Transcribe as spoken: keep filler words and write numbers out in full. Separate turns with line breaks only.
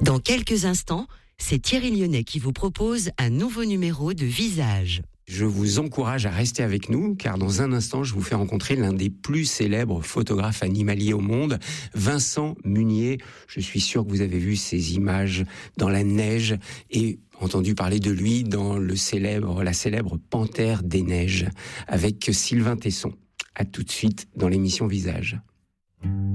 Dans quelques instants, c'est Thierry Lyonnais qui vous propose un nouveau numéro de Visage.
Je vous encourage à rester avec nous, car dans un instant, je vous fais rencontrer l'un des plus célèbres photographes animaliers au monde, Vincent Munier. Je suis sûr que vous avez vu ces images dans la neige et entendu parler de lui dans le célèbre, la célèbre Panthère des neiges, avec Sylvain Tesson. À tout de suite dans l'émission Visage.